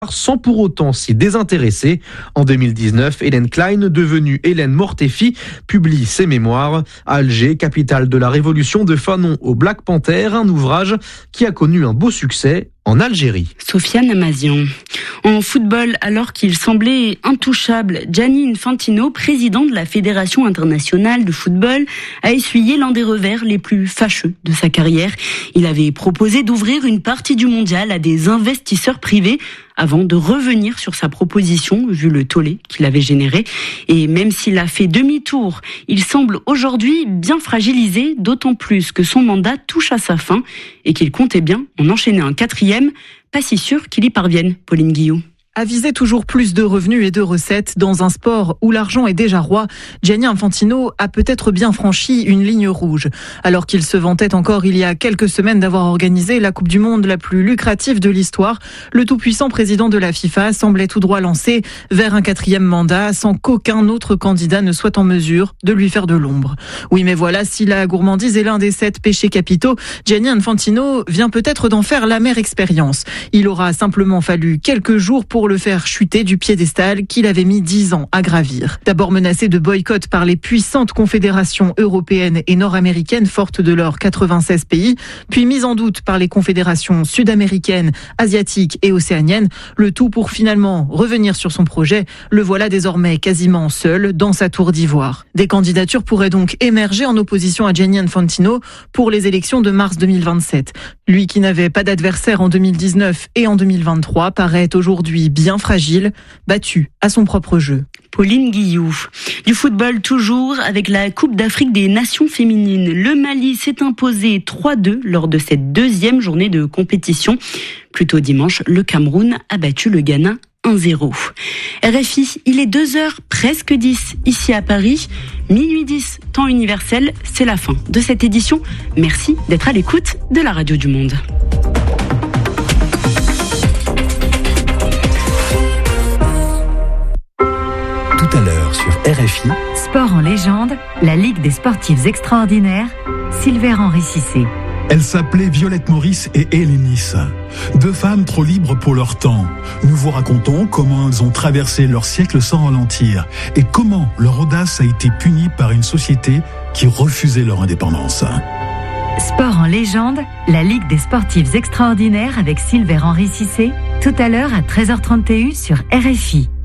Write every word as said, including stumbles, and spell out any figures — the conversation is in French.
sans pour autant s'y désintéresser. En deux mille dix-neuf, Hélène Klein, devenue Hélène Mortefi, publie ses mémoires. À Alger, capitale de la révolution de Fanon au Black Panther, un ouvrage qui a connu un beau succès en Algérie. Sofiane Amazian. En football, alors qu'il semblait intouchable, Gianni Infantino, président de la Fédération internationale de football, a essuyé l'un des revers les plus fâcheux de sa carrière. Il avait proposé d'ouvrir une partie du mondial à des investisseurs privés avant de revenir sur sa proposition, vu le tollé qu'il avait généré. Et même s'il a fait demi-tour, il semble aujourd'hui bien fragilisé, d'autant plus que son mandat touche à sa fin et qu'il comptait bien en enchaîner un quatrième. Pas si sûr qu'il y parvienne, Pauline Guillot. À viser toujours plus de revenus et de recettes dans un sport où l'argent est déjà roi, Gianni Infantino a peut-être bien franchi une ligne rouge. Alors qu'il se vantait encore il y a quelques semaines d'avoir organisé la Coupe du Monde la plus lucrative de l'histoire, le tout-puissant président de la FIFA semblait tout droit lancé vers un quatrième mandat sans qu'aucun autre candidat ne soit en mesure de lui faire de l'ombre. Oui, mais voilà, si la gourmandise est l'un des sept péchés capitaux, Gianni Infantino vient peut-être d'en faire l'amère expérience. Il aura simplement fallu quelques jours pour pour le faire chuter du piédestal qu'il avait mis dix ans à gravir. D'abord menacé de boycott par les puissantes confédérations européennes et nord-américaines fortes de leurs quatre-vingt-seize pays, puis mis en doute par les confédérations sud-américaines, asiatiques et océaniennes, le tout pour finalement revenir sur son projet. Le voilà désormais quasiment seul dans sa tour d'ivoire. Des candidatures pourraient donc émerger en opposition à Gianni Infantino pour les élections de mars deux mille vingt-sept. Lui qui n'avait pas d'adversaire en deux mille dix-neuf et en deux mille vingt-trois paraît aujourd'hui bien fragile, battu à son propre jeu. Pauline Guillou. Du football toujours, avec la Coupe d'Afrique des Nations féminines. Le Mali s'est imposé trois deux lors de cette deuxième journée de compétition. Plus tôt dimanche, le Cameroun a battu le Ghana un zéro. R F I, il est deux heures presque dix ici à Paris. Minuit dix, temps universel, c'est la fin de cette édition. Merci d'être à l'écoute de la Radio du Monde. Tout à l'heure sur R F I. Sport en légende, la Ligue des sportifs extraordinaires, Silver Henry Cissé. Elles s'appelaient Violette Maurice et Hélénis, deux femmes trop libres pour leur temps. Nous vous racontons comment elles ont traversé leur siècle sans ralentir et comment leur audace a été punie par une société qui refusait leur indépendance. Sport en légende, la Ligue des sportifs extraordinaires avec Silver Henry Cissé, tout à l'heure à treize heures trente sur R F I.